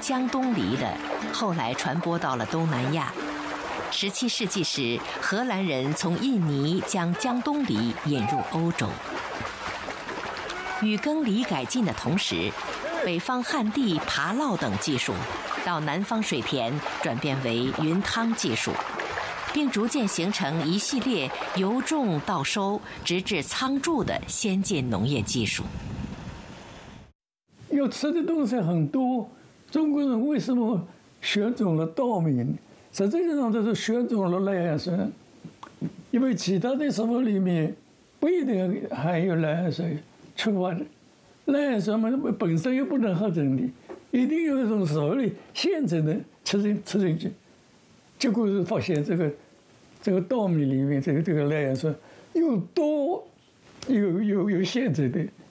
江东梨的，后来传播到了东南亚。17世纪时，荷兰人从印尼将江东梨引入欧洲。与耕梨改进的同时，北方旱地耙涝等技术到南方水田转变为匀汤技术，并逐渐形成一系列由种到收直至仓贮的先进农业技术。 要吃的东西很多，中国人为什么选种了稻米？实际上就是选种了赖氨酸，因为其他的食物里面不一定含有赖氨酸。缺乏的赖氨酸嘛，本身又不能合成的，一定有一种食物里现成的吃进去。结果是发现这个稻米里面这个赖氨酸又多又现成的，